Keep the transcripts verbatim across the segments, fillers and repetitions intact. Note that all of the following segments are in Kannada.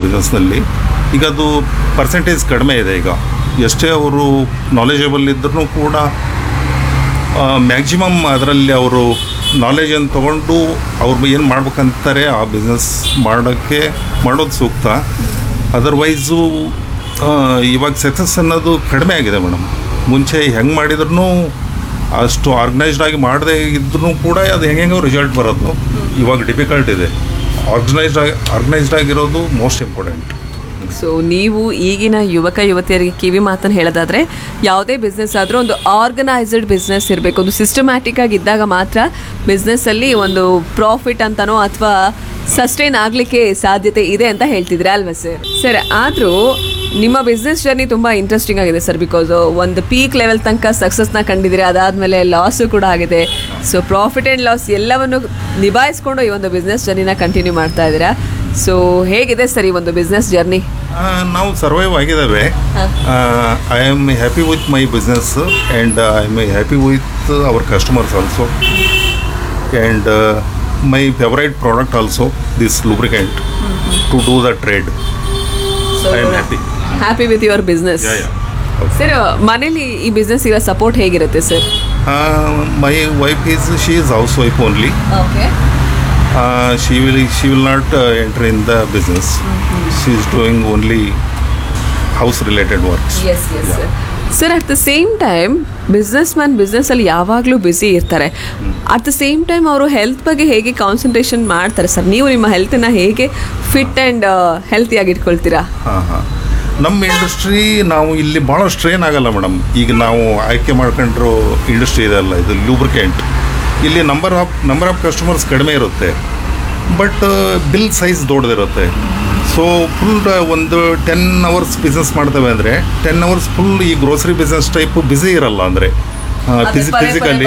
ಬಿಸ್ನೆಸ್ನಲ್ಲಿ. ಈಗ ಅದು ಪರ್ಸೆಂಟೇಜ್ ಕಡಿಮೆ ಇದೆ. ಈಗ ಎಷ್ಟೇ ಅವರು ನಾಲೆಜಬಲ್ ಇದ್ರೂ ಕೂಡ ಮ್ಯಾಕ್ಸಿಮಮ್ ಅದರಲ್ಲಿ ಅವರು ನಾಲೆಜನ್ನು ತೊಗೊಂಡು ಅವ್ರು ಏನು ಮಾಡ್ಬೇಕಂತಾರೆ ಆ ಬಿಸ್ನೆಸ್ ಮಾಡೋಕ್ಕೆ ಮಾಡೋದು ಸೂಕ್ತ. ಅದರ್ವೈಸು ಇವಾಗ ಸಕ್ಸಸ್ ಅನ್ನೋದು ಕಡಿಮೆ ಆಗಿದೆ ಮೇಡಮ್. ಮುಂಚೆ ಹೆಂಗೆ ಮಾಡಿದ್ರೂ ಅಷ್ಟು ಆರ್ಗನೈಸ್ಡ್ ಆಗಿ ಮಾಡದೇ ಇದ್ರೂ ಕೂಡ ಅದು ಹೆಂಗೆ ರಿಸಲ್ಟ್ ಬರೋದು ಇವಾಗ ಡಿಫಿಕಲ್ಟ್ ಇದೆ. ಆರ್ಗನೈಸ್ಡ್ ಆಗಿ ಆರ್ಗನೈಸ್ಡ್ ಆಗಿರೋದು ಮೋಸ್ಟ್ ಇಂಪಾರ್ಟೆಂಟ್. ಸೊ ನೀವು ಈಗಿನ ಯುವಕ ಯುವತಿಯರಿಗೆ ಕಿವಿ ಮಾತನ್ನು ಹೇಳೋದಾದರೆ, ಯಾವುದೇ ಬಿಸ್ನೆಸ್ ಆದರೂ ಒಂದು ಆರ್ಗನೈಸ್ಡ್ ಬಿಸ್ನೆಸ್ ಇರಬೇಕು. ಒಂದು ಸಿಸ್ಟಮ್ಯಾಟಿಕ್ ಆಗಿ ಇದ್ದಾಗ ಮಾತ್ರ ಬಿಸ್ನೆಸ್ಸಲ್ಲಿ ಒಂದು ಪ್ರಾಫಿಟ್ ಅಂತನೋ ಅಥವಾ ಸಸ್ಟೈನ್ ಆಗಲಿಕ್ಕೆ ಸಾಧ್ಯತೆ ಇದೆ ಅಂತ ಹೇಳ್ತಿದ್ರೆ ಅಲ್ವಾ ಸರ್? ಸರ್, ಆದರೂ ನಿಮ್ಮ ಬಿಸ್ನೆಸ್ ಜರ್ನಿ ತುಂಬ ಇಂಟ್ರೆಸ್ಟಿಂಗ್ ಆಗಿದೆ ಸರ್. ಬಿಕಾಸ್ ಒಂದು ಪೀಕ್ ಲೆವೆಲ್ ತನಕ ಸಕ್ಸಸ್ನ ಕಂಡಿದ್ದೀರಿ, ಅದಾದಮೇಲೆ ಲಾಸು ಕೂಡ ಆಗಿದೆ. ಸೊ ಪ್ರಾಫಿಟ್ ಆ್ಯಂಡ್ ಲಾಸ್ ಎಲ್ಲವನ್ನು ನಿಭಾಯಿಸ್ಕೊಂಡು ಈ ಒಂದು ಬಿಸ್ನೆಸ್ ಜರ್ನಿನ ಕಂಟಿನ್ಯೂ ಮಾಡ್ತಾ ಇದ್ದೀರಾ. ಸೊ ಹೇಗಿದೆ ಸರ್ ಈ ಒಂದು ಬಿಸ್ನೆಸ್ ಜರ್ನಿ? ನಾವು ಸರ್ವೈವ್ ಆಗಿದ್ದೇವೆ. I am happy with my business and I am happy with our customers also. And my favourite product also this lubricant to do the trade. I am happy happy with your business. Sir, ಮನೇಲಿ ಈ ಬಿಸ್ನೆಸ್ ಇರೋ ಸಪೋರ್ಟ್ ಹೇಗಿರುತ್ತೆ sir? My wife is she is house wife only. Okay. Uh, she will she will not uh, enter in the business. Mm-hmm. She is doing only house related works. Yes, yes, yeah. Sir. Sir, at the same time, business man ಬಿಸ್ನೆಸ್ಸಲ್ಲಿ ಯಾವಾಗಲೂ ಬ್ಯುಸಿ ಇರ್ತಾರೆ. ಅಟ್ ದ ಸೇಮ್ ಟೈಮ್ ಅವರು ಹೆಲ್ತ್ ಬಗ್ಗೆ ಹೇಗೆ ಕಾನ್ಸಂಟ್ರೇಷನ್ ಮಾಡ್ತಾರೆ ಸರ್? ನೀವು ನಿಮ್ಮ ಹೆಲ್ತನ್ನು ಹೇಗೆ ಫಿಟ್ ಆ್ಯಂಡ್ ಹೆಲ್ತಿಯಾಗಿ ಇಟ್ಕೊಳ್ತೀರಾ? ಹಾಂ ಹಾಂ ನಮ್ಮ ಇಂಡಸ್ಟ್ರಿ ನಾವು ಇಲ್ಲಿ ಭಾಳ ಸ್ಟ್ರೇನ್ ಆಗಲ್ಲ ಮೇಡಮ್. ಈಗ ನಾವು ಆಯ್ಕೆ ಮಾಡ್ಕೊಂಡ್ರು ಇಂಡಸ್ಟ್ರಿ ಇದೆಲ್ಲ, ಇದು ಲೂಬ್ರಿಕೆಂಟ್. ಇಲ್ಲಿ number of number of customers ಕಡಿಮೆ ಇರುತ್ತೆ, but bill size ದೊಡ್ಡದಿರುತ್ತೆ. So full ಒಂದು ಟೆನ್ ಅವರ್ಸ್ ಬಿಸ್ನೆಸ್ ಮಾಡ್ತೇವೆ ಅಂದರೆ ಟೆನ್ ಅವರ್ಸ್ ಫುಲ್ ಈ ಗ್ರೋಸರಿ ಬಿಸ್ನೆಸ್ ಟೈಪ್ ಬ್ಯುಸಿ ಇರಲ್ಲ. ಅಂದರೆ ಫಿಸಿ ಫಿಸಿಕಲಿ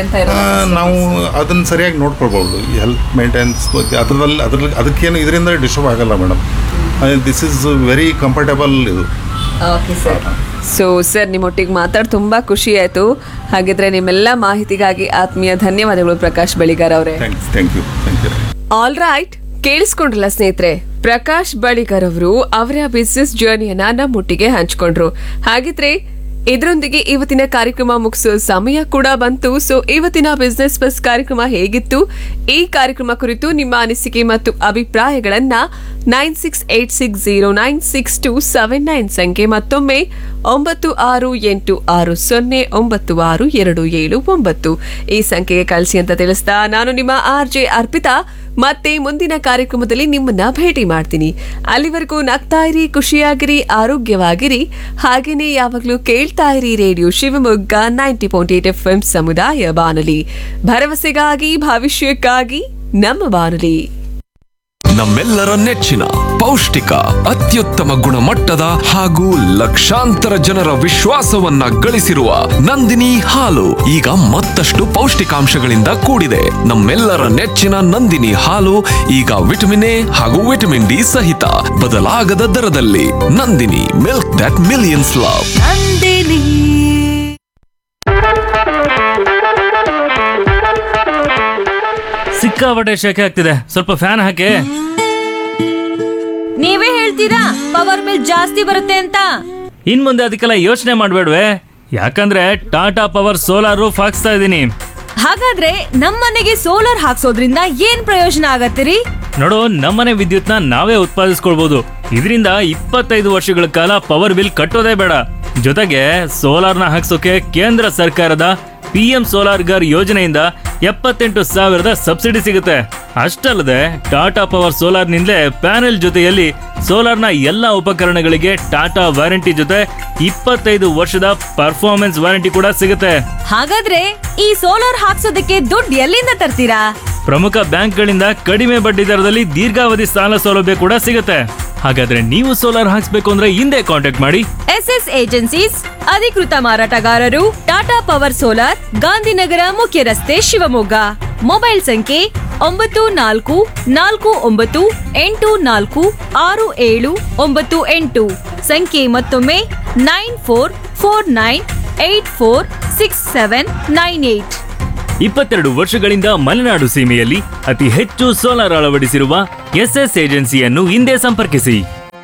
ನಾವು ಅದನ್ನು ಸರಿಯಾಗಿ ನೋಡ್ಕೊಳ್ಬೋದು. ಹೆಲ್ತ್ ಮೇಂಟೆನೆನ್ಸ್ ಅದರಲ್ಲಿ ಅದ್ರಲ್ಲಿ ಅದಕ್ಕೇನು ಇದರಿಂದ ಡಿಸ್ಟರ್ಬ್ ಆಗಲ್ಲ madam. This is very comfortable ಇದು. Okay sir. ಸೊ ಸರ್, ನಿಮ್ಮೊಟ್ಟಿಗೆ ಮಾತಾಡಿ ತುಂಬ ಖುಷಿ ಆಯಿತು. ಹಾಗಿದ್ರೆ ನಿಮ್ಮೆಲ್ಲ ಮಾಹಿತಿಗಾಗಿ ಆತ್ಮೀಯ ಧನ್ಯವಾದಗಳು ಪ್ರಕಾಶ್ ಬಳಿಗಾರ್ ಅವರೇ. Thank you thank you. All right, ಕೇಳಿಸ್ಕೊಂಡ್ರಲ್ಲ ಸ್ನೇಹಿತರೆ, ಪ್ರಕಾಶ್ ಬಳಿಗಾರ್ ಅವರು ಅವರ ಬಿಸ್ನೆಸ್ ಜರ್ನಿಯನ್ನ ನಮ್ಮೊಟ್ಟಿಗೆ ಹಂಚ್ಕೊಂಡ್ರು. ಹಾಗಿದ್ರೆ ಇದರೊಂದಿಗೆ ಇವತ್ತಿನ ಕಾರ್ಯಕ್ರಮ ಮುಗಿಸೋ ಸಮಯ ಕೂಡ ಬಂತು. ಸೊ ಇವತ್ತಿನ ಬಿಸ್ನೆಸ್ ಬಸ್ ಕಾರ್ಯಕ್ರಮ ಹೇಗಿತ್ತು? ಈ ಕಾರ್ಯಕ್ರಮ ಕುರಿತು ನಿಮ್ಮ ಅನಿಸಿಕೆ ಮತ್ತು ಅಭಿಪ್ರಾಯಗಳನ್ನ nine six eight six zero nine six two seven nine ಸಂಖ್ಯೆ, ಮತ್ತೊಮ್ಮೆ ಒಂಬತ್ತು ಆರು ಎಂಟು ಆರು ಸೊನ್ನೆ ಒಂಬತ್ತು ಆರು ಎರಡು ಏಳು ಒಂಬತ್ತು ಈ ಸಂಖ್ಯೆಗೆ ಕಳಿಸಿ ಅಂತ ತಿಳಿಸ್ತಾ ನಾನು ನಿಮ್ಮ ಆರ್ ಜೆ ಅರ್ಪಿತಾ ಮತ್ತೆ ಮುಂದಿನ ಕಾರ್ಯಕ್ರಮದಲ್ಲಿ ನಿಮ್ಮನ್ನ ಭೇಟಿ ಮಾಡ್ತೀನಿ. ಅಲ್ಲಿವರೆಗೂ ನಗ್ತಾ ಇರಿ, ಖುಷಿಯಾಗಿರಿ, ಆರೋಗ್ಯವಾಗಿರಿ. ಹಾಗೇನೆ ಯಾವಾಗ್ಲೂ ಕೇಳ್ತಾ ಇರಿ radio Shivamogga ninety point eight F M ಸಮುದಾಯ ಬಾನುಲಿ, ಭರವಸೆಗಾಗಿ ಭವಿಷ್ಯಕ್ಕಾಗಿ ನಮ್ಮ ಬಾನುಲಿ. ನಮ್ಮೆಲ್ಲರ ನೆಚ್ಚಿನ ಪೌಷ್ಟಿಕ ಅತ್ಯುತ್ತಮ ಗುಣಮಟ್ಟದ ಹಾಗೂ ಲಕ್ಷಾಂತರ ಜನರ ವಿಶ್ವಾಸವನ್ನ ಗಳಿಸಿರುವ ನಂದಿನಿ ಹಾಲು ಈಗ ಮತ್ತಷ್ಟು ಪೌಷ್ಟಿಕಾಂಶಗಳಿಂದ ಕೂಡಿದೆ. ನಮ್ಮೆಲ್ಲರ ನೆಚ್ಚಿನ ನಂದಿನಿ ಹಾಲು ಈಗ ವಿಟಮಿನ್ ಎ ಹಾಗೂ ವಿಟಮಿನ್ ಡಿ ಸಹಿತ ಬದಲಾಗದ ದರದಲ್ಲಿ. Nandini, milk that millions love. Nandini. ಸಿಕ್ಕಾಪಟ್ಟೆ ಶೆಕೆ ಆಗ್ತಿದೆ, ಸ್ವಲ್ಪ ಫ್ಯಾನ್ ಹಾಕಿ. ನೀವೇ ಹೇಳ್ತೀರಾ ಪವರ್ ಬಿಲ್ ಜಾಸ್ತಿ ಬರುತ್ತೆ ಅಂತ. ಇನ್ ಮುಂದೆ ಅದಕ್ಕೆಲ್ಲ ಯೋಚನೆ ಮಾಡ್ಬೇಡ್ವೆ, ಯಾಕಂದ್ರೆ ಟಾಟಾ ಪವರ್ ಸೋಲಾರ್ ರೂಫ್ ಹಾಕ್ಸ್ತಾ ಇದೀನಿ. ಹಾಗಾದ್ರೆ ನಮ್ಮನೆಗೆ ಸೋಲಾರ್ ಹಾಕ್ಸೋದ್ರಿಂದ ಏನ್ ಪ್ರಯೋಜನ ಆಗತ್ತಿರಿ? ನೋಡು, ನಮ್ಮನೆ ವಿದ್ಯುತ್ನ ನಾವೇ ಉತ್ಪಾದಿಸ್ಕೊಳ್ಬಹುದು. ಇದರಿಂದ ಇಪ್ಪತ್ತೈದು ವರ್ಷಗಳ ಕಾಲ ಪವರ್ ಬಿಲ್ ಕಟ್ಟೋದೇ ಬೇಡ. ಜೊತೆಗೆ ಸೋಲಾರ್ನ ಹಾಕ್ಸೋಕೆ ಕೇಂದ್ರ ಸರ್ಕಾರದ ಪಿ ಎಂ ಸೋಲಾರ್ ಗರ್ ಯೋಜನೆಯಿಂದ ಎಪ್ಪತ್ತೆಂಟು ಸಾವಿರದ ಸಬ್ಸಿಡಿ ಸಿಗುತ್ತೆ. ಅಷ್ಟಲ್ಲದೆ ಟಾಟಾ ಪವರ್ ಸೋಲಾರ್ ನಿಂದಲೇ ಪ್ಯಾನೆಲ್ ಜೊತೆಯಲ್ಲಿ ಸೋಲಾರ್ನ ಎಲ್ಲಾ ಉಪಕರಣಗಳಿಗೆ ಟಾಟಾ ವಾರಂಟಿ ಜೊತೆ ಇಪ್ಪತ್ತೈದು ವರ್ಷದ ಪರ್ಫಾರ್ಮೆನ್ಸ್ ವಾರಂಟಿ ಕೂಡ ಸಿಗುತ್ತೆ. ಹಾಗಾದ್ರೆ ಈ ಸೋಲಾರ್ ಹಾಕ್ಸೋದಕ್ಕೆ ದುಡ್ಡು ಎಲ್ಲಿಂದ ತರ್ತೀರಾ? ಪ್ರಮುಖ ಬ್ಯಾಂಕ್ಗಳಿಂದ ಕಡಿಮೆ ಬಡ್ಡಿ ದರದಲ್ಲಿ ದೀರ್ಘಾವಧಿ ಸಾಲ ಸೌಲಭ್ಯ ಕೂಡ ಸಿಗುತ್ತೆ. ಹಾಗಾದ್ರೆ ನೀವು ಸೋಲಾರ್ ಹಾಕ್ಸ್ಬೇಕು ಅಂದ್ರೆ ಹಿಂದೆ ಕಾಂಟ್ಯಾಕ್ಟ್ ಮಾಡಿ ಎಸ್ ಎಸ್ ಏಜೆನ್ಸೀಸ್, ಅಧಿಕೃತ ಮಾರಾಟಗಾರರು, ಟಾಟಾ ಪವರ್ ಸೋಲಾರ್, ಗಾಂಧಿನಗರ ಮುಖ್ಯ ರಸ್ತೆ, ಶಿವಮೊಗ್ಗ. ಮೊಬೈಲ್ ಸಂಖ್ಯೆ ಒಂಬತ್ತು ನಾಲ್ಕು ನಾಲ್ಕು ಒಂಬತ್ತು ಎಂಟು ನಾಲ್ಕು ಆರು ಏಳು ಒಂಬತ್ತು ಎಂಟು. ಸಂಖ್ಯೆ ಮತ್ತೊಮ್ಮೆ nine four four nine eight four six seven nine eight. ಇಪ್ಪತ್ತೆರಡು ವರ್ಷಗಳಿಂದ ಮಲೆನಾಡು ಸೀಮೆಯಲ್ಲಿ ಅತಿ ಹೆಚ್ಚು ಸೋಲಾರ್ ಅಳವಡಿಸಿರುವ ಎಸ್ ಎಸ್ ಏಜೆನ್ಸಿಯನ್ನು ಹಿಂದೆ ಸಂಪರ್ಕಿಸಿ.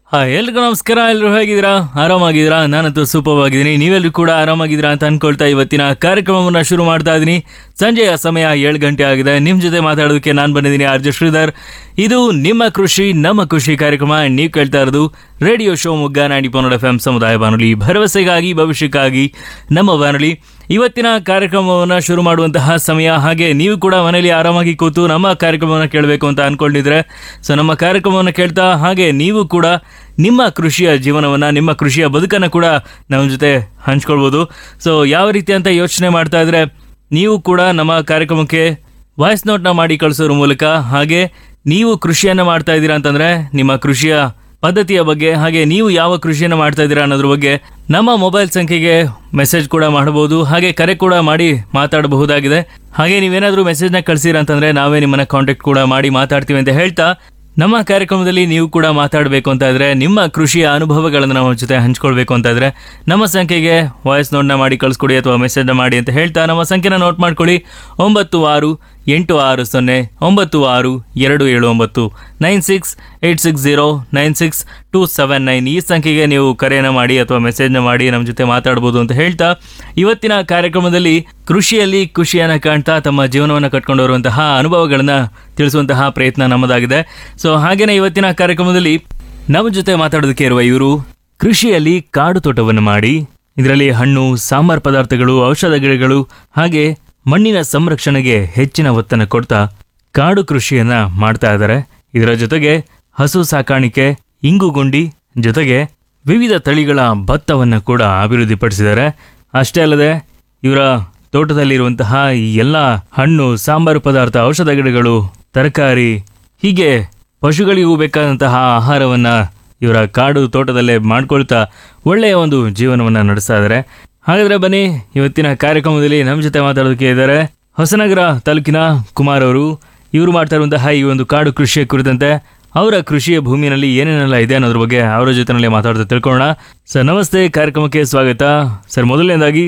ಹಾ ಎಲ್ರಿಗೂ ನಮಸ್ಕಾರ. ಎಲ್ಲರೂ ಹೇಗಿದ್ದೀರಾ? ಆರಾಮಾಗಿದ್ದೀರಾ? ನಾನಂತೂ ಸೂಪರ್ ಆಗಿದ್ದೀನಿ. ನೀವೆಲ್ಲರೂ ಕೂಡ ಆರಾಮಾಗಿದ್ದೀರಾ ಅಂತ ಅನ್ಕೊಳ್ತಾ ಇವತ್ತಿನ ಕಾರ್ಯಕ್ರಮವನ್ನು ಶುರು ಮಾಡ್ತಾ ಇದ್ದೀನಿ. ಸಂಜೆಯ ಸಮಯ ಏಳು ಗಂಟೆ ಆಗಿದೆ. ನಿಮ್ಮ ಜೊತೆ ಮಾತಾಡೋದಕ್ಕೆ ನಾನು ಬಂದಿದ್ದೀನಿ ಆರ್ ಜೆ ಶ್ರೀಧರ್. ಇದು ನಿಮ್ಮ ಕೃಷಿ ನಮ್ಮ ಖುಷಿ ಕಾರ್ಯಕ್ರಮ. ನೀವು ಕೇಳ್ತಾ ಇರೋದು radio Shivamogga ninety point F M ಸಮುದಾಯ ಬಾನುಲಿ, ಭರವಸೆಗಾಗಿ ಭವಿಷ್ಯಕ್ಕಾಗಿ ನಮ್ಮ ಬಾನುಲಿ. ಇವತ್ತಿನ ಕಾರ್ಯಕ್ರಮವನ್ನು ಶುರು ಮಾಡುವಂತಹ ಸಮಯ. ಹಾಗೆ ನೀವು ಕೂಡ ಮನೆಯಲ್ಲಿ ಆರಾಮಾಗಿ ಕೂತು ನಮ್ಮ ಕಾರ್ಯಕ್ರಮವನ್ನು ಕೇಳಬೇಕು ಅಂತ ಅನ್ಕೊಂಡಿದ್ರೆ ಸೊ ನಮ್ಮ ಕಾರ್ಯಕ್ರಮವನ್ನು ಕೇಳ್ತಾ ಹಾಗೆ ನೀವು ಕೂಡ ನಿಮ್ಮ ಕೃಷಿಯ ಜೀವನವನ್ನು, ನಿಮ್ಮ ಕೃಷಿಯ ಬದುಕನ್ನು ಕೂಡ ನಮ್ಮ ಜೊತೆ ಹಂಚ್ಕೊಳ್ಬೋದು. ಸೊ ಯಾವ ರೀತಿ ಅಂತ ಯೋಚನೆ ಮಾಡ್ತಾ ಇದ್ರೆ ನೀವು ಕೂಡ ನಮ್ಮ ಕಾರ್ಯಕ್ರಮಕ್ಕೆ ವಾಯ್ಸ್ ನೋಟ್ನ ಮಾಡಿ ಕಳಿಸೋದ್ರ ಮೂಲಕ, ಹಾಗೆ ನೀವು ಕೃಷಿಯನ್ನು ಮಾಡ್ತಾ ಇದ್ದೀರಾ ಅಂತಂದ್ರೆ ನಿಮ್ಮ ಕೃಷಿಯ ಪದ್ಧತಿಯ ಬಗ್ಗೆ, ಹಾಗೆ ನೀವು ಯಾವ ಕೃಷಿಯನ್ನು ಮಾಡ್ತಾ ಇದ್ದೀರಾ ಅನ್ನೋದ್ರ ಬಗ್ಗೆ ನಮ್ಮ ಮೊಬೈಲ್ ಸಂಖ್ಯೆಗೆ ಮೆಸೇಜ್ ಕೂಡ ಮಾಡಬಹುದು, ಹಾಗೆ ಕರೆ ಕೂಡ ಮಾಡಿ ಮಾತಾಡಬಹುದಾಗಿದೆ. ಹಾಗೆ ನೀವೇನಾದರೂ ಮೆಸೇಜ್ನ ಕಳಿಸಿರ ಅಂತಂದ್ರೆ ನಾವೇ ನಿಮ್ಮನ್ನ ಕಾಂಟ್ಯಾಕ್ಟ್ ಕೂಡ ಮಾಡಿ ಮಾತಾಡ್ತೀವಿ ಅಂತ ಹೇಳ್ತಾ, ನಮ್ಮ ಕಾರ್ಯಕ್ರಮದಲ್ಲಿ ನೀವು ಕೂಡ ಮಾತಾಡಬೇಕು ಅಂತ ಇದ್ರೆ, ನಿಮ್ಮ ಕೃಷಿಯ ಅನುಭವಗಳನ್ನು ನಮ್ಮ ಜೊತೆ ಹಂಚ್ಕೊಳ್ಬೇಕು ಅಂತ ಇದ್ರೆ ನಮ್ಮ ಸಂಖ್ಯೆಗೆ ವಾಯ್ಸ್ ನೋಟ್ನ ಮಾಡಿ ಕಳಿಸ್ಕೊಡಿ ಅಥವಾ ಮೆಸೇಜ್ನ ಮಾಡಿ ಅಂತ ಹೇಳ್ತಾ ನಮ್ಮ ಸಂಖ್ಯೆನ ನೋಟ್ ಮಾಡ್ಕೊಳ್ಳಿ. ಒಂಬತ್ತು ಆರು ಎಂಟು ಆರು ಸೊನ್ನೆ ಒಂಬತ್ತು ಆರು ಎರಡು ಏಳು ಒಂಬತ್ತು nine six eight six zero nine six two seven nine ಈ ಸಂಖ್ಯೆಗೆ ನೀವು ಕರೆಯನ್ನು ಮಾಡಿ ಅಥವಾ ಮೆಸೇಜ್ನ ಮಾಡಿ ನಮ್ಮ ಜೊತೆ ಮಾತಾಡ್ಬೋದು ಅಂತ ಹೇಳ್ತಾ, ಇವತ್ತಿನ ಕಾರ್ಯಕ್ರಮದಲ್ಲಿ ಕೃಷಿಯಲ್ಲಿ ಖುಷಿಯನ್ನು ಕಾಣ್ತಾ ತಮ್ಮ ಜೀವನವನ್ನು ಕಟ್ಕೊಂಡು ಬರುವಂತಹ ಅನುಭವಗಳನ್ನು ತಿಳಿಸುವಂತಹ ಪ್ರಯತ್ನ ನಮ್ಮದಾಗಿದೆ. ಸೊ ಹಾಗೇನೆ ಇವತ್ತಿನ ಕಾರ್ಯಕ್ರಮದಲ್ಲಿ ನಮ್ಮ ಜೊತೆ ಮಾತಾಡೋದಕ್ಕೆ ಇರುವ ಇವರು ಕೃಷಿಯಲ್ಲಿ ಕಾಡು ತೋಟವನ್ನು ಮಾಡಿ ಇದರಲ್ಲಿ ಹಣ್ಣು, ಸಾಂಬಾರ್ ಪದಾರ್ಥಗಳು, ಔಷಧ ಗಿಡಗಳು ಹಾಗೆ ಮಣ್ಣಿನ ಸಂರಕ್ಷಣೆಗೆ ಹೆಚ್ಚಿನ ಒತ್ತನ್ನು ಕೊಡ್ತಾ ಕಾಡು ಕೃಷಿಯನ್ನ ಮಾಡ್ತಾ ಇದ್ದಾರೆ. ಇದರ ಜೊತೆಗೆ ಹಸು ಸಾಕಾಣಿಕೆ, ಇಂಗುಗುಂಡಿ ಜೊತೆಗೆ ವಿವಿಧ ತಳಿಗಳ ಭತ್ತವನ್ನು ಕೂಡ ಅಭಿವೃದ್ಧಿಪಡಿಸಿದ್ದಾರೆ. ಅಷ್ಟೇ ಅಲ್ಲದೆ ಇವರ ತೋಟದಲ್ಲಿರುವಂತಹ ಈ ಎಲ್ಲ ಹಣ್ಣು, ಸಾಂಬಾರು ಪದಾರ್ಥ, ಔಷಧ ಗಿಡಗಳು, ತರಕಾರಿ ಹೀಗೆ ಪಶುಗಳಿಗೂ ಬೇಕಾದಂತಹ ಆಹಾರವನ್ನ ಇವರ ಕಾಡು ತೋಟದಲ್ಲೇ ಮಾಡ್ಕೊಳ್ತಾ ಒಳ್ಳೆಯ ಒಂದು ಜೀವನವನ್ನು ನಡೆಸ್ತಾ ಇದ್ದಾರೆ. ಹಾಗಾದ್ರೆ ಬನ್ನಿ, ಇವತ್ತಿನ ಕಾರ್ಯಕ್ರಮದಲ್ಲಿ ನಮ್ಮ ಜೊತೆ ಮಾತಾಡೋದಕ್ಕೆ ಇದ್ದಾರೆ ಹೊಸನಗರ ತಾಲೂಕಿನ ಕುಮಾರ್ ಅವರು. ಇವರು ಮಾಡ್ತಾ ಇರುವಂತಹ ಈ ಒಂದು ಕಾಡು ಕೃಷಿಯ ಕುರಿತಂತೆ, ಅವರ ಕೃಷಿಯ ಭೂಮಿಯಲ್ಲಿ ಏನೇನೆಲ್ಲ ಇದೆ ಅನ್ನೋದ್ರ ಬಗ್ಗೆ ಅವರ ಜೊತೆನಲ್ಲಿ ಮಾತಾಡ್ತಾ ತಿಳ್ಕೊಳ್ಳೋಣ. ಸರ್ ನಮಸ್ತೆ, ಕಾರ್ಯಕ್ರಮಕ್ಕೆ ಸ್ವಾಗತ. ಸರ್ ಮೊದಲನೇದಾಗಿ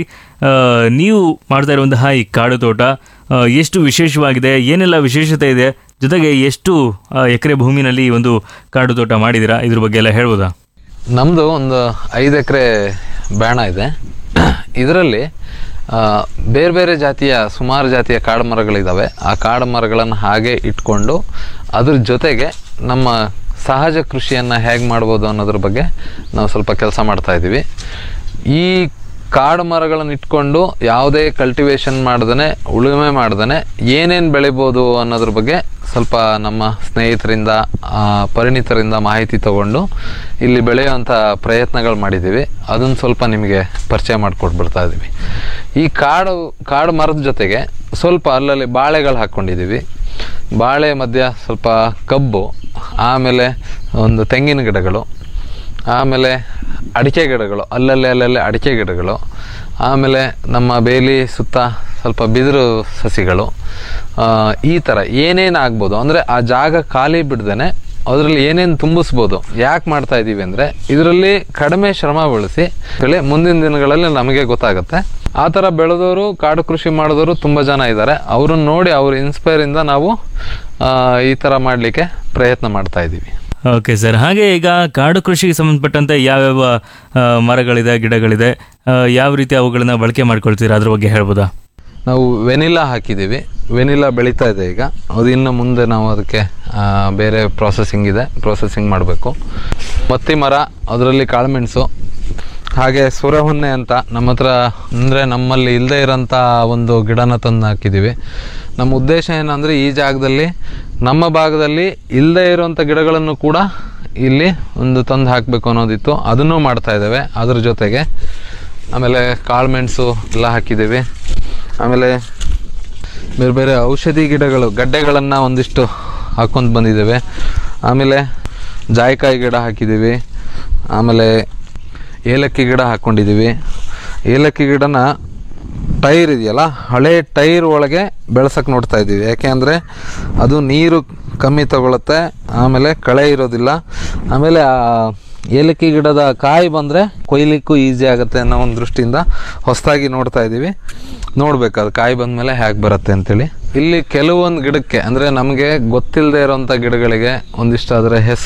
ನೀವು ಮಾಡ್ತಾ ಇರುವಂತಹ ಈ ಕಾಡು ತೋಟ ಎಷ್ಟು ವಿಶೇಷವಾಗಿದೆ, ಏನೆಲ್ಲ ವಿಶೇಷತೆ ಇದೆ, ಜೊತೆಗೆ ಎಷ್ಟು ಎಕರೆ ಭೂಮಿನಲ್ಲಿ ಈ ಒಂದು ಕಾಡು ತೋಟ ಮಾಡಿದ್ದೀರಾ, ಇದ್ರ ಬಗ್ಗೆ ಎಲ್ಲ ಹೇಳ್ಬೋದಾ? ನಮ್ಮದು ಒಂದು ಐದು ಎಕರೆ ಬೇಣ ಇದೆ. ಇದರಲ್ಲಿ ಬೇರೆ ಬೇರೆ ಜಾತಿಯ ಸುಮಾರು ಜಾತಿಯ ಕಾಡು ಮರಗಳಿದ್ದಾವೆ. ಆ ಕಾಡು ಮರಗಳನ್ನು ಹಾಗೆ ಇಟ್ಕೊಂಡು ಅದ್ರ ಜೊತೆಗೆ ನಮ್ಮ ಸಹಜ ಕೃಷಿಯನ್ನು ಹೇಗೆ ಮಾಡ್ಬೋದು ಅನ್ನೋದ್ರ ಬಗ್ಗೆ ನಾವು ಸ್ವಲ್ಪ ಕೆಲಸ ಮಾಡ್ತಾ ಇದ್ದೀವಿ. ಈ ಕಾಡು ಮರಗಳನ್ನು ಇಟ್ಕೊಂಡು ಯಾವುದೇ ಕಲ್ಟಿವೇಷನ್ ಮಾಡ್ದೇ, ಉಳುಮೆ ಮಾಡ್ದೇ ಏನೇನು ಬೆಳಿಬೋದು ಅನ್ನೋದ್ರ ಬಗ್ಗೆ ಸ್ವಲ್ಪ ನಮ್ಮ ಸ್ನೇಹಿತರಿಂದ, ಪರಿಣಿತರಿಂದ ಮಾಹಿತಿ ತಗೊಂಡು ಇಲ್ಲಿ ಬೆಳೆಯುವಂಥ ಪ್ರಯತ್ನಗಳು ಮಾಡಿದ್ದೀವಿ. ಅದನ್ನು ಸ್ವಲ್ಪ ನಿಮಗೆ ಪರಿಚಯ ಮಾಡಿಕೊಟ್ಬಿಡ್ತಾ ಇದ್ದೀವಿ. ಈ ಕಾಡು ಕಾಡು ಮರದ ಜೊತೆಗೆ ಸ್ವಲ್ಪ ಅಲ್ಲಲ್ಲಿ ಬಾಳೆಗಳು ಹಾಕ್ಕೊಂಡಿದ್ದೀವಿ. ಬಾಳೆ ಮಧ್ಯ ಸ್ವಲ್ಪ ಕಬ್ಬು, ಆಮೇಲೆ ಒಂದು ತೆಂಗಿನ ಗಿಡಗಳು, ಆಮೇಲೆ ಅಡಿಕೆ ಗಿಡಗಳು, ಅಲ್ಲಲ್ಲಿ ಅಲ್ಲಲ್ಲಿ ಅಡಿಕೆ ಗಿಡಗಳು, ಆಮೇಲೆ ನಮ್ಮ ಬೇಲಿ ಸುತ್ತ ಸ್ವಲ್ಪ ಬಿದಿರು ಸಸಿಗಳು, ಈ ಥರ ಏನೇನು ಆಗ್ಬೋದು ಅಂದರೆ ಆ ಜಾಗ ಖಾಲಿ ಬಿಡ್ದೇ ಅದರಲ್ಲಿ ಏನೇನು ತುಂಬಿಸ್ಬೋದು. ಯಾಕೆ ಮಾಡ್ತಾ ಇದ್ದೀವಿ ಅಂದರೆ ಇದರಲ್ಲಿ ಕಡಿಮೆ ಶ್ರಮ ಬಳಸಿ ಬೆಳೆ ಮುಂದಿನ ದಿನಗಳಲ್ಲಿ ನಮಗೆ ಗೊತ್ತಾಗುತ್ತೆ. ಆ ಥರ ಬೆಳೆದವರು, ಕಾಡು ಕೃಷಿ ಮಾಡಿದವರು ತುಂಬ ಜನ ಇದ್ದಾರೆ. ಅವ್ರನ್ನ ನೋಡಿ ಅವ್ರ ಇನ್ಸ್ಪೈರಿಂದ ನಾವು ಈ ಥರ ಮಾಡಲಿಕ್ಕೆ ಪ್ರಯತ್ನ ಮಾಡ್ತಾ ಇದ್ದೀವಿ. ಓಕೆ ಸರ್, ಹಾಗೆ ಈಗ ಕಾಡು ಕೃಷಿಗೆ ಸಂಬಂಧಪಟ್ಟಂತೆ ಯಾವ್ಯಾವ ಮರಗಳಿದೆ, ಗಿಡಗಳಿದೆ, ಯಾವ ರೀತಿ ಅವುಗಳನ್ನ ಬಳಕೆ ಮಾಡ್ಕೊಳ್ತೀರಾ ಅದ್ರ ಬಗ್ಗೆ ಹೇಳ್ಬೋದಾ? ನಾವು ವೆನಿಲಾ ಹಾಕಿದ್ದೀವಿ. ವೆನಿಲಾ ಬೆಳೀತಾ ಇದೆ ಈಗ. ಅದು ಇನ್ನು ಮುಂದೆ ನಾವು ಅದಕ್ಕೆ ಬೇರೆ ಪ್ರಾಸೆಸಿಂಗ್ ಇದೆ, ಪ್ರಾಸೆಸಿಂಗ್ ಮಾಡಬೇಕು. ಮತ್ತಿ ಮರ, ಅದರಲ್ಲಿ ಕಾಳುಮೆಣಸು, ಹಾಗೆ ಸುರಹೊನ್ನೆ ಅಂತ ನಮ್ಮ ಹತ್ರ ಅಂದರೆ ನಮ್ಮಲ್ಲಿ ಇಲ್ಲದೆ ಇರೋಂಥ ಒಂದು ಗಿಡನ ತಂದು ಹಾಕಿದ್ದೀವಿ. ನಮ್ಮ ಉದ್ದೇಶ ಏನಂದರೆ ಈ ಜಾಗದಲ್ಲಿ ನಮ್ಮ ಭಾಗದಲ್ಲಿ ಇಲ್ಲದೆ ಇರೋವಂಥ ಗಿಡಗಳನ್ನು ಕೂಡ ಇಲ್ಲಿ ಒಂದು ತಂದು ಹಾಕಬೇಕು ಅನ್ನೋದಿತ್ತು. ಅದನ್ನೂ ಮಾಡ್ತಾ ಇದ್ದೇವೆ ಅದ್ರ ಜೊತೆಗೆ. ಆಮೇಲೆ ಕಾಳುಮೆಣಸು ಎಲ್ಲ ಹಾಕಿದ್ದೀವಿ. ಆಮೇಲೆ ಬೇರೆ ಬೇರೆ ಔಷಧಿ ಗಿಡಗಳು, ಗಡ್ಡೆಗಳನ್ನು ಒಂದಿಷ್ಟು ಹಾಕ್ಕೊಂಡು ಬಂದಿದ್ದೇವೆ. ಆಮೇಲೆ ಜಾಯಿಕಾಯಿ ಗಿಡ ಹಾಕಿದ್ದೀವಿ. ಆಮೇಲೆ ಏಲಕ್ಕಿ ಗಿಡ ಹಾಕ್ಕೊಂಡಿದ್ದೀವಿ. ಏಲಕ್ಕಿ ಗಿಡನ ಟೈರ್ ಇದೆಯಲ್ಲ, ಹಳೆ ಟೈರ್ ಒಳಗೆ ಬೆಳೆಸೋಕೆ ನೋಡ್ತಾ ಇದ್ದೀವಿ. ಯಾಕೆ ಅಂದರೆ ಅದು ನೀರು ಕಮ್ಮಿ ತಗೊಳುತ್ತೆ, ಆಮೇಲೆ ಕಳೆ ಇರೋದಿಲ್ಲ. ಆಮೇಲೆ ಏಲಕ್ಕಿ ಗಿಡದ ಕಾಯಿ ಬಂದರೆ ಕೊಯ್ಲಿಕ್ಕೂ ಈಸಿ ಆಗುತ್ತೆ ಅನ್ನೋ ಒಂದು ದೃಷ್ಟಿಯಿಂದ ಹೊಸದಾಗಿ ನೋಡ್ತಾ ಇದ್ದೀವಿ. ನೋಡ್ಬೇಕು ಅದು ಕಾಯಿ ಬಂದಮೇಲೆ ಹೇಗೆ ಬರುತ್ತೆ ಅಂತೇಳಿ. ಇಲ್ಲಿ ಕೆಲವೊಂದು ಗಿಡಕ್ಕೆ ಅಂದರೆ ನಮಗೆ ಗೊತ್ತಿಲ್ಲದೆ ಇರೋವಂಥ ಗಿಡಗಳಿಗೆ ಒಂದಿಷ್ಟು ಅದರ ಹೆಸರು